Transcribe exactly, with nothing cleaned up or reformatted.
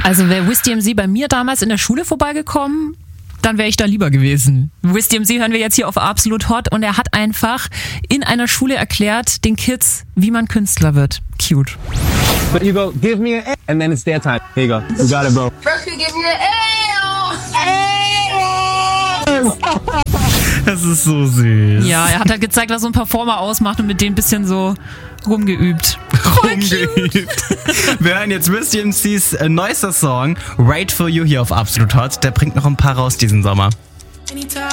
Also wäre Wiz D M C bei mir damals in der Schule vorbeigekommen, dann wäre ich da lieber gewesen. Wiz D M C hören wir jetzt hier auf Absolut Hot und er hat einfach in einer Schule erklärt den Kids, wie man Künstler wird. Cute. But you go, give me an A, and then it's their time. Here you go. You got it, bro. First you give me an A. Das ist so süß. Ja, er hat halt gezeigt, was so ein Performer ausmacht und mit dem ein bisschen so rumgeübt. Rumgeübt. Wir hören jetzt Wiz D M C's äh, neuester Song, Right For You, hier auf Absolut Hot. Der bringt noch ein paar raus diesen Sommer.